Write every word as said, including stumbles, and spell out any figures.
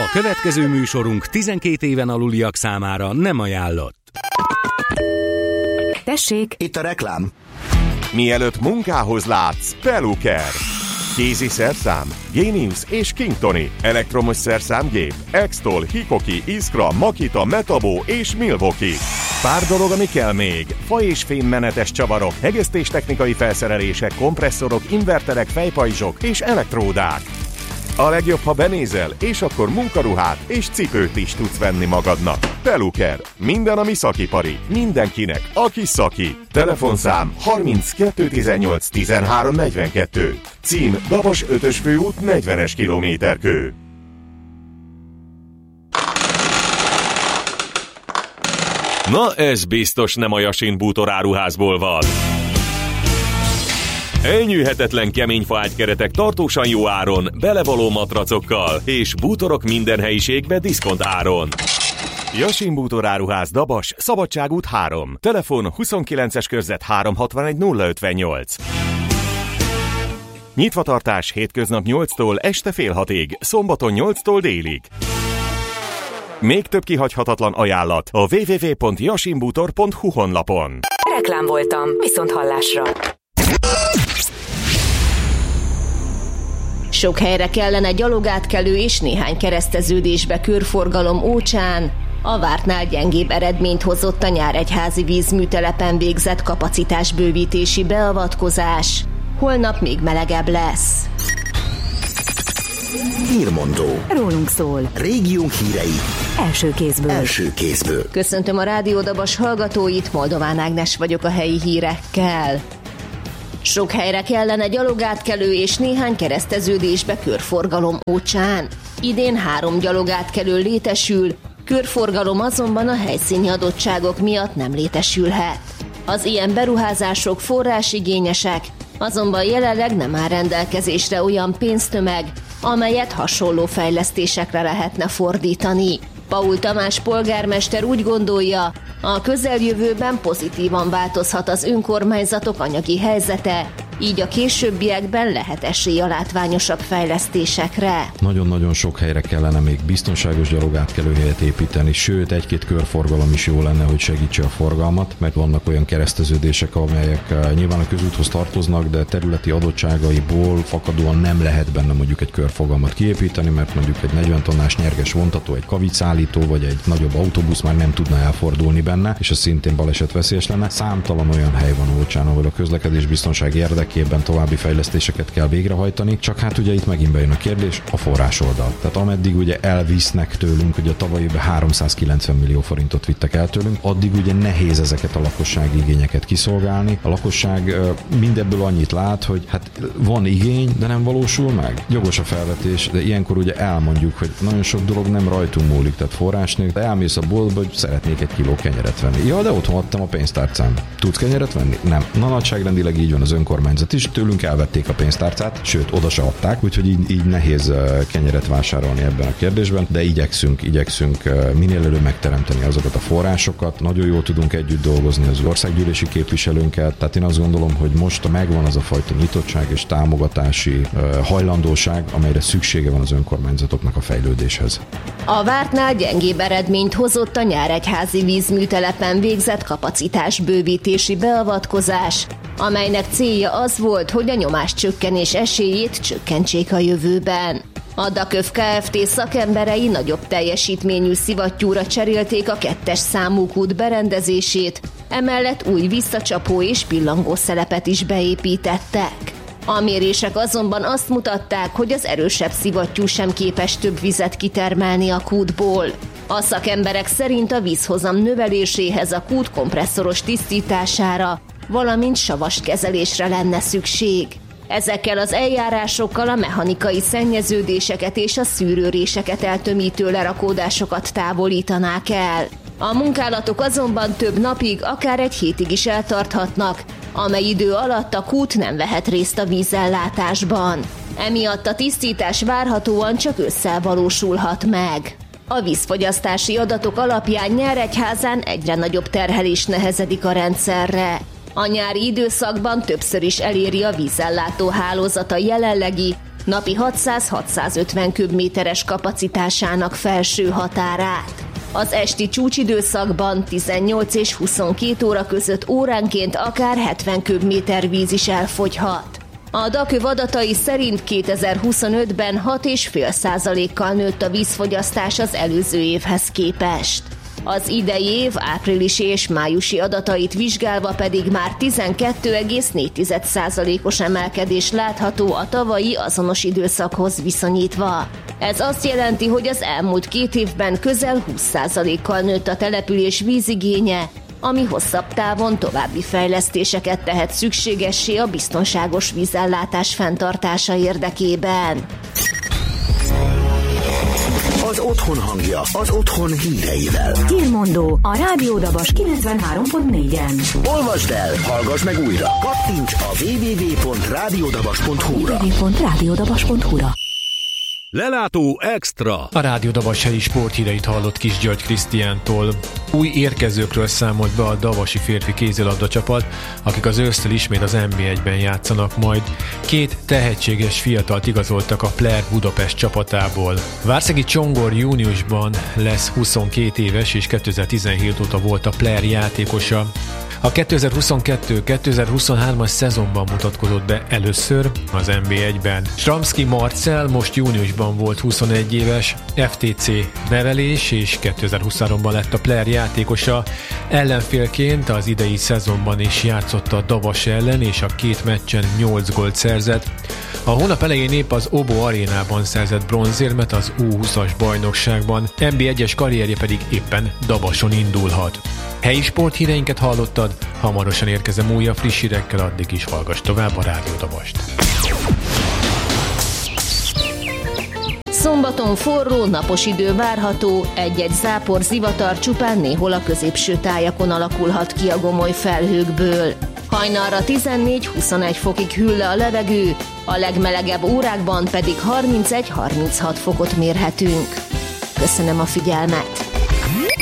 A következő műsorunk tizenkét éven aluliak számára nem ajánlott. Tessék! Itt a reklám. Mielőtt munkához látsz, Peluker. Kézi szerszám, Genius és Kingtoni. Elektromos szerszámgép, Extol, Hikoki, Iskra, Makita, Metabo és Milwaukee. Pár dolog, ami kell még. Fa- és fémmenetes csavarok, hegesztéstechnikai felszerelések, kompresszorok, inverterek, fejpajzsok és elektródák. A legjobb, ha benézel, és akkor munkaruhát és cipőt is tudsz venni magadnak. Peluker. Minden, ami szakipari. Mindenkinek, aki szaki. Telefonszám harminckettő tizennyolc tizenhárom negyvenkettő. Cím Dabas ötös főút negyvenes kilométerkő. Na ez biztos nem a Yasin bútoráruházból van. Elnyűhetetlen kemény faágykeretek tartósan jó áron, belevaló matracokkal, és bútorok minden helyiségbe diszkont áron. Yasin bútoráruház, Dabas, Szabadságút három. Telefon huszonkilences körzet háromszázhatvanegy nulla ötvennyolc. Nyitvatartás hétköznap nyolctól este fél hatig, szombaton nyolctól délig. Még több kihagyhatatlan ajánlat a double-u double-u double-u pont yasin bútor pont hu honlapon. Reklám voltam, viszont hallásra. Sok helyre kellene gyalogátkelő és néhány kereszteződésbe körforgalom ócsán. A vártnál gyengébb eredményt hozott a Nyíregyházi vízműtelepen végzett kapacitásbővítési beavatkozás. Holnap még melegebb lesz. Hírmondó. Rólunk szól. Régiónk hírei. Első kézből. Első kézből. Köszöntöm a Rádió Dabas hallgatóit, Moldován Ágnes vagyok a helyi hírekkel. Sok helyre kellene gyalogátkelő és néhány kereszteződésbe körforgalom ócsán. Idén három gyalogátkelő létesül, körforgalom azonban a helyszíni adottságok miatt nem létesülhet. Az ilyen beruházások forrásigényesek, azonban jelenleg nem áll rendelkezésre olyan pénztömeg, amelyet hasonló fejlesztésekre lehetne fordítani. Paul Tamás polgármester úgy gondolja, a közeljövőben pozitívan változhat az önkormányzatok anyagi helyzete, így a későbbiekben lehet esély a látványosabb fejlesztésekre. Nagyon-nagyon sok helyre kellene még biztonságos gyalogátkelőhelyet építeni, sőt egy-két körforgalom is jó lenne, hogy segítse a forgalmat, mert vannak olyan kereszteződések, amelyek nyilván a közúthoz tartoznak, de területi adottságaiból fakadóan nem lehet benne mondjuk egy körforgalmat kiépíteni, mert mondjuk egy negyven tonnás nyerges vontató, egy kavicszállító vagy egy nagyobb autóbusz már nem tudna elfordulni benne, és az szintén balesetveszélyes lenne. Számtalan olyan hely van olcsán, ahol a közlekedés biztonság érdekében további fejlesztéseket kell végrehajtani, csak hát ugye itt megint bejön a kérdés, a forrás oldal. Tehát ameddig ugye elvisznek tőlünk, hogy a tavaly évben háromszázkilencven millió forintot vittek el tőlünk, addig ugye nehéz ezeket a lakossági igényeket kiszolgálni. A lakosság mindebből annyit lát, hogy hát van igény, de nem valósul meg. Jogos a felvetés, de ilyenkor ugye elmondjuk, hogy nagyon sok dolog nem rajtunk múlik, tehát forrás nélkül. De elmész a boltba, hogy szeretnék egy kiló kenyeret venni. Ja, de otthon adtam a pénztárcám. Tudsz kenyeret venni? Nem. Na, nagyságrendileg így van az önkormányzat is, tőlünk elvették a pénztárcát, sőt, oda se adták, úgyhogy így, így nehéz kenyeret vásárolni ebben a kérdésben, de igyekszünk, igyekszünk minél előbb megteremteni azokat a forrásokat. Nagyon jól tudunk együtt dolgozni az országgyűlési képviselőnkkel, tehát én azt gondolom, hogy most megvan az a fajta nyitottság és támogatási hajlandóság, amelyre szüksége van az önkormányzatoknak a fejlődéshez. A vártnál gyengébb eredményt hozott a Nyíregyházi vízműtelepen végzett kapacitásbővítési beavatkozás, amelynek célja az volt, hogy a nyomáscsökkenés esélyét csökkentsék a jövőben. A Daköv Kft. Szakemberei nagyobb teljesítményű szivattyúra cserélték a kettes számú kút berendezését, emellett új visszacsapó és pillangószelepet is beépítettek. A mérések azonban azt mutatták, hogy az erősebb szivattyú sem képes több vizet kitermelni a kútból. A szakemberek szerint a vízhozam növeléséhez a kút kompresszoros tisztítására, valamint savas kezelésre lenne szükség. Ezekkel az eljárásokkal a mechanikai szennyeződéseket és a szűrőréseket eltömítő lerakódásokat távolítanák el. A munkálatok azonban több napig, akár egy hétig is eltarthatnak, amely idő alatt a kút nem vehet részt a vízellátásban. Emiatt a tisztítás várhatóan csak ősszel valósulhat meg. A vízfogyasztási adatok alapján Nyíregyházán egyre nagyobb terhelés nehezedik a rendszerre. A nyári időszakban többször is eléri a vízellátó hálózata jelenlegi, napi hatszáz-hatszázötven köbméteres kapacitásának felső határát. Az esti csúcsidőszakban tizennyolc és huszonkét óra között óránként akár hetven köbméter víz is elfogyhat. A Daköv adatai szerint kétezer-huszonötben hat egész öt százalékkal nőtt a vízfogyasztás az előző évhez képest. Az idei év áprilisi és májusi adatait vizsgálva pedig már tizenkét egész négy százalékos emelkedés látható a tavalyi azonos időszakhoz viszonyítva. Ez azt jelenti, hogy az elmúlt két évben közel húsz százalékkal nőtt a település vízigénye, ami hosszabb távon további fejlesztéseket tehet szükségessé a biztonságos vízellátás fenntartása érdekében. Az otthon hangja, az otthon híreivel. Hírmondó a Rádió Dabas kilencvenhárom pont négyen. Olvasd el, hallgass meg újra. Kattints a double-u double-u double-u pont rádiódabas pont hu-ra. double-u double-u double-u pont rádiódabas pont hu-ra. Lelátó Extra. A Rádió Dabas helyi sporthíreit hallott Kis György Krisztiántól. Új érkezőkről számolt be a davasi férfi kézilabda csapat, akik az ősztől ismét az en bé egyben játszanak majd. Két tehetséges fiatalt igazoltak a Player Budapest csapatából. Várszegi Csongor júniusban lesz huszonkét éves, és kétezer-tizenhét óta volt a Player játékosa. A kétezer-huszonkettő kétezer-huszonhármas szezonban mutatkozott be először az en bé egyben. Stramski Marcel most júniusban volt huszonegy éves, ef té cé nevelés, és kétezer-huszonháromban lett a Player játékosa. Ellenfélként az idei szezonban is játszott a Davas ellen, és a két meccsen nyolc gólt szerzett. A hónap elején épp az Obo arénában szerzett bronzérmet az U húszas bajnokságban, en bé egyes karrierje pedig éppen Davason indulhat. Helyi sporthíreinket hallottad, hamarosan érkezem újabb friss hírekkel, addig is hallgass tovább a Rádió Dabast. Szombaton forró, napos idő várható, egy-egy zápor, zivatar csupán néhol a középső tájakon alakulhat ki a gomoly felhőkből. Hajnalra tizennégy-huszonegy fokig hűl le a levegő, a legmelegebb órákban pedig harmincegy-harminchat fokot mérhetünk. Köszönöm a figyelmet!